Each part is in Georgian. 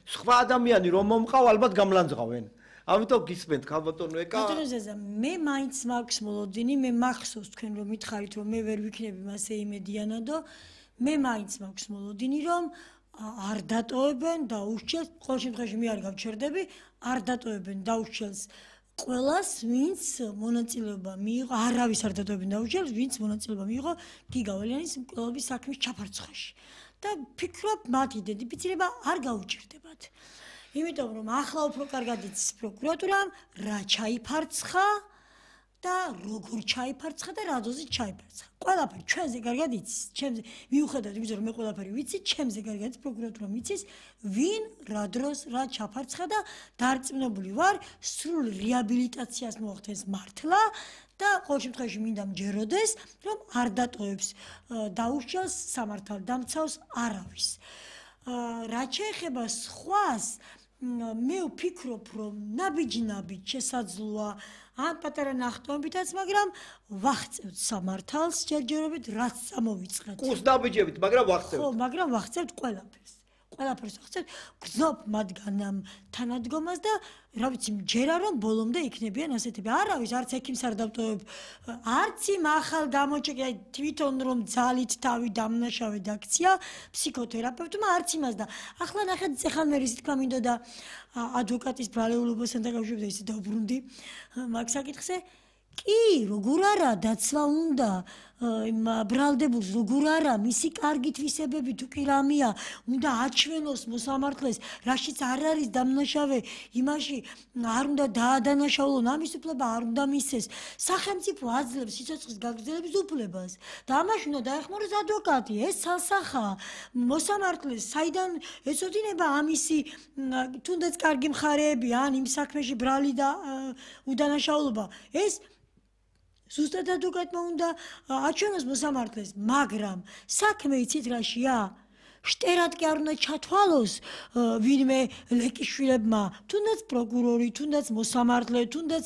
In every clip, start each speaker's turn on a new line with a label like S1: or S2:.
S1: სხვა ადამიანი რომ მომყავ ალბათ გამლანძღავენ. ამიტომ გისმენთ ქალბატონო ეკა.
S2: ბატონო ზეზა, მე მაინც მაქვს მოლოდინი, მე მახსოვს თქვენ რომ მითხარით რომ მე ვერ ვიქნები მასე იმედიანადო, მე მაინც მაქვს მოლოდინი რომ არ დატოვებენ და უშჩელს, ყოველ შემთხვევაში მე არ გავჩერდები, არ დატოვებენ და უშჩელს ყველას, ვინც მონაწილეობა მიიღო, არავის არ დატოვებენ და უშჩელს, ვინც მონაწილეობა მიიღო გიგა ვალიანის მკვლელობის საქმის ჩაფარცხაში. და ფიქრობ, მათი იდენტიფიცირება არ გაუჭირდებათ. იმიტომ რომ ახლა უფრო კარგად იცის პროკურატურამ რა ჩაიფარცხა და როგორ ჩაიფარცხა და რა დოზით ჩაიფარცხა. ყველაფერი ჩვენზე კარგად იცის. ჩემზე მიუხედავად იმისა რომ მე ყველაფერი ვიცი, ჩემზე კარგად იცის პროკურატურამ იცის, ვინ რა დროს რა ჩაფარცხა და დარწმუნებული ვარ, სრულ რეაბილიტაციას მოახდენს მართლა და ყოველ შემთხვევაში მინდა მჯეროდეს, რომ არ დატოვებს დაუშალს სამართალდამცავს არავის. რაც შეეხება სხვას, მე ვფიქრობ, რომ ნაბიჯ შესაძლოა ან პატარა ნახტომებითაც, მაგრამ ვახცევთ სამართალს ჯერჯერობით, რაც წამოვიწყეთ.
S1: კურს ნაბიჯებით, მაგრამ ვახცევთ.
S2: ხო, მაგრამ ვახცევთ ყველაფერს. ყველაფერს ვახცევთ, გრძნობ მათგან ამ თანადგომას და რა ვიცი, მჯერა რომ ბოლომდე იქნებიან ასეთები. არავის არც ექიმს არ დავტოვებ, არც იმ ახალ გამოჩეკი, აი თვითონ რომ ძალით თავი დამნაშავე დაქცია ფსიქოთერაპევტმა, არც იმას და ახლა ნახეთ ეხლა მე რის თქმა მინდოდა ადვოკატის ბრალეულობასთან დაკავშირებით ისე დავბრუნდი მაგ საკითხზე. კი, როგორ არა, დაცვა უნდა იმ ბრალდებულს, როგორ არა, მისი კარგი თვისებები თუ კი რამეა, უნდა აჩვენოს მოსამართლეს, რაშიც არ არის დამნაშავე, იმაში არ უნდა დაადანაშაულონ, ამის უფლება არ უნდა მისცეს. სახელმწიფო აძლევს სიცოცხლის გაგრძელების უფლებას და ამაში უნდა დაეხმაროს ადვოკატი, ეს ცალსახაა. მოსამართლეს საიდან ეცოდინება ამისი თუნდაც კარგი მხარეები, ან იმ საქმეში ბრალი და უდანაშაულობა. ეს ზუსტად ადვოკატმა უნდა აჩვენოს მოსამართლეს, მაგრამ საქმე იცით რაშია? შტერად კი არ უნდა ჩათვალოს ვინმე ლეკიშვილებმა, თუნდაც პროკურორი, თუნდაც მოსამართლე, თუნდაც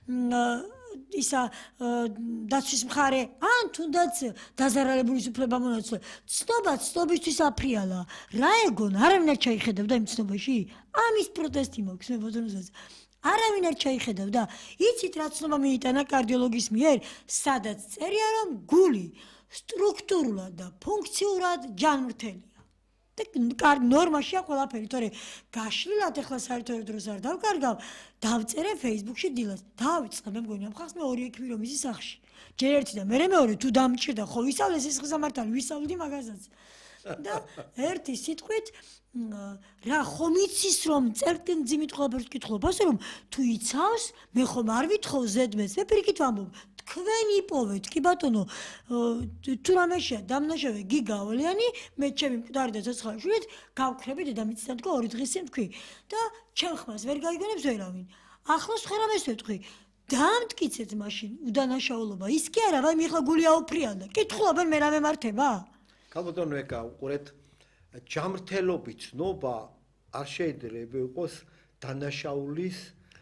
S2: ისა დაცვის მხარე, ან თუნდაც დაზარალებულის უფლებამონაცვლე. ცნობა ცნობისთვის აფრიალა. რა ეგონ, არავინ არ ჩაიხედავდა იმ ცნობაში? ამის პროტესტი მაქვს მე ბატონოსაც. არავინ არ ჩაიხედავდა. იცით რა ცნობა მიიტანა კარდიოლოგის მიერ, სადაც წერია რომ გული სტრუქტურულად და ფუნქციურად ჯანმრთელია. და კარგი ნორმაშია ყველაფერი, თორე გაშლილად ახლა საერთოდ დროს არ დავკარგავ, დავწერე Facebook-ში დილას. დავიწყე მე მგონი ამ ხალხს მე 2 ექიმი რომ ისი სახში. ჯერ ერთი და მე მეორე თუ დამჭირდა, ხო ვისავლე სისხლის სამართალი, ვისავლი მაგასაც. და ერთი სიტყვით რა ხომ იცის რომ წერტენ ძიმით ყველაფერს კითხულობ, ასე რომ თუ იცავს, მე ხომ არ ვითხოვ ზედმეს, მე პირიქით ვამბობ, თქვენ იპოვეთ, კი ბატონო, თუ რამეშია დამნაშავე გიგა ვალიანი, მე ჩემი მკვდარი და ცოცხალი შვილით გავქრები დედამიწიდან თქო 2 დღის წინ თქვი და ჩემ ხმას ვერ გაიგონებს ვერავინ. ახლა სხვა რამეს ვეთქვი. დამტკიცეთ მაშინ უდანაშაულობა. ის კი არა, ვაი მიხლა გული აუფრიალდა. კითხულობენ მე რა მემართება?
S1: ქალბატონო ეკა, უყურეთ, ჯამრთელობით ცნობა არ შეიძლება იყოს დანაშაულის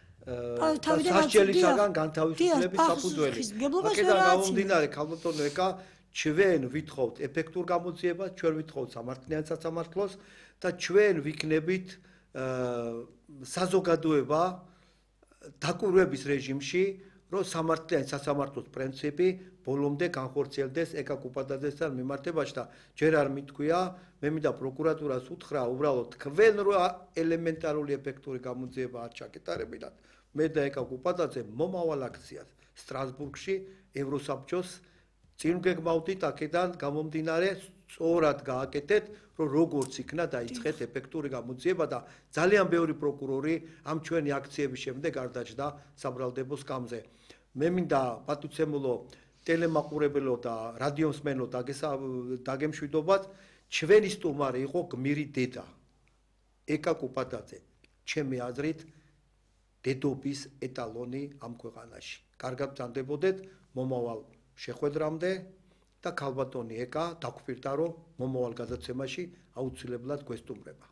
S1: სასჯელისაგან განთავისუფლების საფუძველი. აქედან გამომდინარე, ქალბატონო ეკა, ჩვენ ვითხოვთ ეფექტურ გამოძიებას, ჩვენ ვითხოვთ სამართლიან სასამართლოს და ჩვენ ვიქნებით საზოგადოება დაკვირვების რეჟიმში, რომ სამართლიანი სასამართლოს პრინციპი ბოლომდე განხორციელდეს ეკა კუპადაძესთან მიმართებაში და ჯერ არ მithქვია, მე მინდა პროკურატურას უთხრა, უბრალოდ თქვენ რო ელემენტარული ეფექტური გამოძიება არ ჩაკეტარებინათ, მე და ეკა კუპადაძე მომავალ აქციას სტრასბურგში ევროსაბჭოს წინ გეგმავდით, აქედან გამომდინარე სწორად გააკეთეთ, რომ როგორც იქნა დაიწყეთ ეფექტური გამოძიება და ძალიან ბევრი პროკურორი ამ ჩვენი აქციების შემდეგ არ დაჯდა საბრალდებო სკამზე. მე მინდა პატუცემულო ტელემაყურებელო და რადიომსმენლო დაგემშვიდობათ, ჩვენი სტუმარი იყო გმირი დედა ეკა კუპადაძე, ჩემი აზრით დედობის ეტალონი ამ ქვეყანაში. კარგად ბრძანდებოდეთ მომავალ შეხვედრამდე და ქალბატონი ეკა დაგვფირდა, რომ მომავალ გადაცემაში აუცილებლად გვესტუმრება.